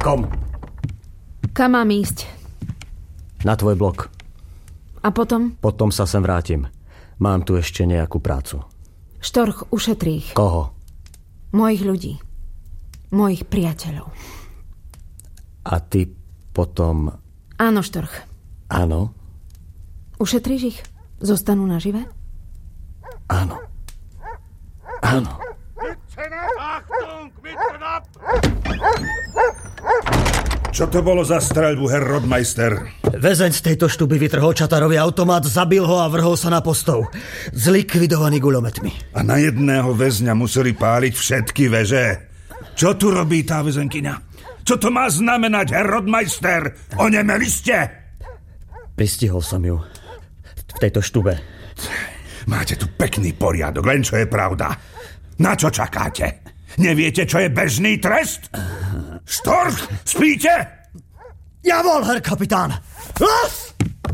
Bokom! Kam mám ísť? Na tvoj blok. A potom? Potom sa sem vrátim. Mám tu ešte nejakú prácu. Štorch ušetrí ich. Koho? Mojich ľudí. Mojich priateľov. A ty potom... Áno, Štorch. Áno? Ušetríš ich? Zostanú nažive? Áno. Áno. Čo to bolo za streľbu, Herr Rodmeister? Väzeň z tejto štuby vytrhol čatarový automat, zabil ho a vrhol sa na postov. Zlikvidovaný guľometmi. A na jedného väzňa museli páliť všetky veže. Čo tu robí tá väzenkyňa? Čo to má znamenať, Herr Rodmeister? Onemeli ste? Pristihol som ju. V tejto štube. Máte tu pekný poriadok, len čo je pravda. Na čo čakáte? Neviete, čo je bežný trest? Štorch, spíte? Javol, herr kapitán! Los!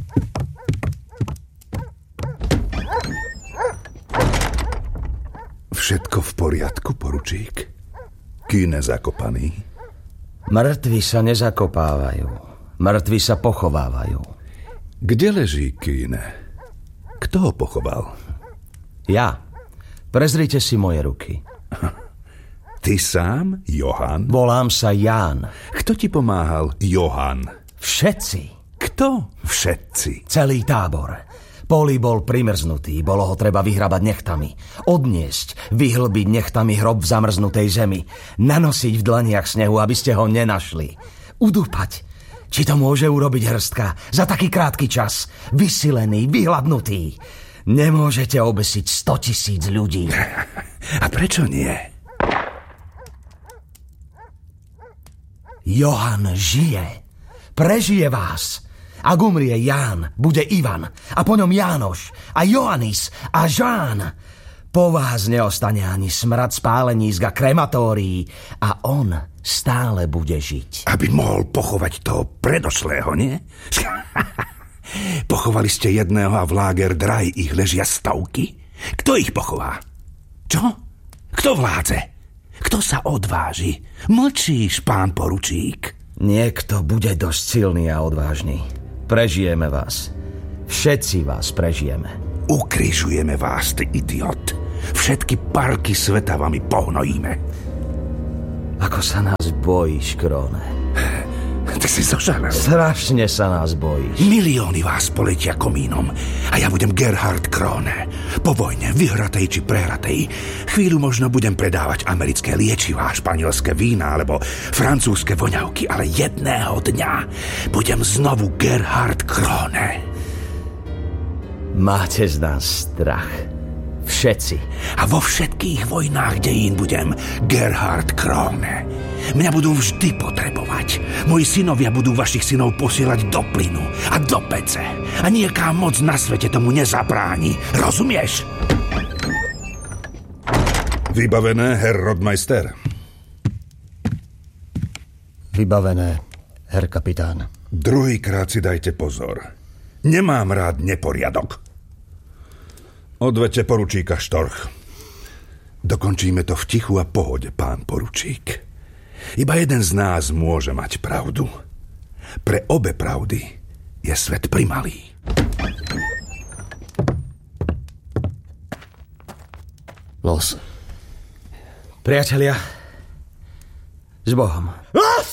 Všetko v poriadku, poručík? Kühne zakopaný? Mŕtvi sa nezakopávajú. Mŕtvi sa pochovávajú. Kde leží Kühne? Kto ho pochoval? Ja. Prezrite si moje ruky. Ty sám, Johan? Volám sa Ján. Kto ti pomáhal, Johan? Všetci. Kto všetci? Celý tábor. Poli bol primrznutý, bolo ho treba vyhrabať nechtami. Odniesť, vyhlbiť nechtami hrob v zamrznutej zemi. Nanosiť v dlaniach snehu, aby ste ho nenašli. Udúpať. Či to môže urobiť hrstka za taký krátky čas? Vysilený, vyhladnutý. Nemôžete obesiť 100 000 ľudí. A prečo nie? Johan žije. Prežije vás. Ak umrie Ján, bude Ivan. A po ňom Jánoš. A Joannis. A Žán. Po vás neostane ani smrad spálenísk a krematórií. A on stále bude žiť. Aby mohol pochovať toho predošlého, nie? Pochovali ste jedného a v Lager Drei ich ležia stovky? Kto ich pochová? Čo? Kto vládze? Kto sa odváži? Mlčíš, pán poručík. Niekto bude dosť silný a odvážny. Prežijeme vás. Všetci vás prežijeme. Ukrižujeme vás, ty idiot. Všetky parky sveta vami pohnojíme. Ako sa nás bojíš, Króne. Ty si zožalel. Strašne sa nás bojíš. Milióny vás poletia komínom a ja budem Gerhard Króne. Po vojne, vyhratej či prehratej, chvíľu možno budem predávať americké liečivá, španielské vína alebo francúzske voňavky, ale jedného dňa budem znovu Gerhard Króne. Máte z nás strach. Všetci. A vo všetkých vojnách dejín budem Gerhard Króne. Mňa budú vždy potrebovať. Moji synovia budú vašich synov posielať do plynu a do pece. A nieká moc na svete tomu nezabráni. Rozumieš? Vybavené, Herr Rodmeister. Vybavené, herr kapitán. Druhýkrát si dajte pozor. Nemám rád neporiadok. Odvete poručíka Štorch. Dokončíme to v tichu a pohode, pán poručík. Iba jeden z nás môže mať pravdu. Pre obe pravdy je svet primalý. Los. Priatelia, s Bohom. Los!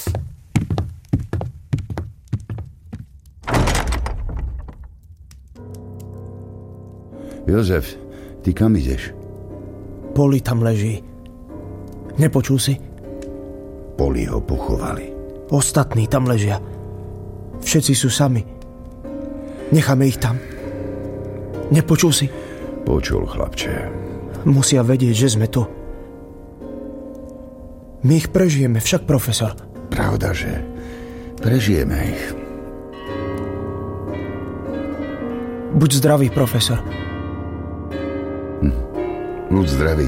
Jozef, ty kam ideš? Poli tam leží. Nepočul si? Poli ho pochovali. Ostatní tam ležia. Všetci sú sami. Necháme ich tam. Nepočul si? Počul, chlapče. Musia vedieť, že sme tu. My ich prežijeme, však, profesor. Pravda, že prežijeme ich. Buď zdravý, profesor. Buď zdravý.